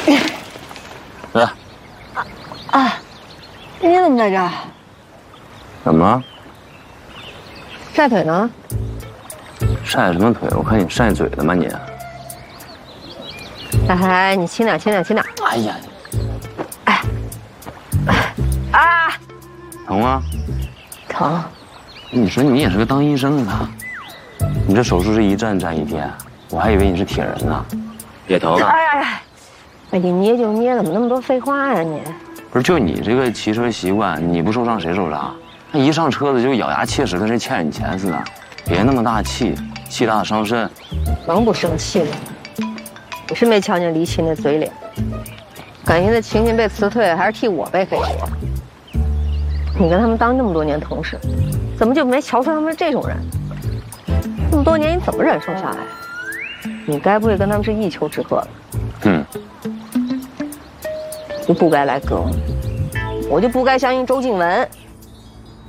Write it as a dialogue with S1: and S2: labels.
S1: 来。
S2: 你怎么在这儿？
S1: 怎么了？
S2: 晒腿呢？
S1: 晒什么腿？我看你晒嘴了吗你？
S2: 哎，你轻点，轻点，轻点。
S1: 哎呀！
S2: 啊！
S1: 疼吗？
S2: 疼。
S1: 你说你也是个当医生的，你这手术是一站站一天，我还以为你是铁人呢。别疼了。
S2: 哎，你捏就捏，怎么那么多废话呀你？
S1: 不是，就你这个骑车习惯，你不受伤谁受伤？那一上车子就咬牙切齿，跟谁欠你钱似的。别那么大气，气大伤身。
S2: 能不生气吗？我是没瞧见黎奇那嘴脸，感情的晴晴被辞退，还是替我背黑锅。你跟他们当这么多年同事，怎么就没瞧出他们是这种人？这么多年你怎么忍受下来？你该不会跟他们是一丘之貉吧？就不该来哥，我就不该相信周静文。